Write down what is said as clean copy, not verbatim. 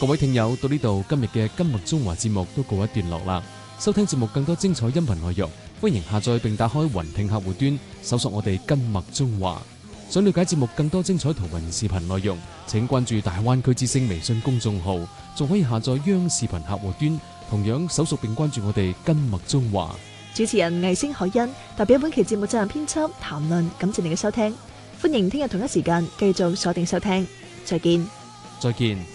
各位聽友，到呢度今日嘅今麥中華節目都告一段落啦。收聽節目更多精彩音頻內容，歡迎下載並打開雲聽客戶端，搜索我哋今麥中華。想了解節目更多精彩圖文視頻內容，請關注大灣區之聲微信公眾號，仲可以下載央視頻客戶端，同樣搜索並關注我哋今麥中華。 主持人魏星海欣代表本期節目責任編輯譚論，感謝你嘅收聽，歡迎聽日同一時間繼續鎖定收聽，再見。 再見。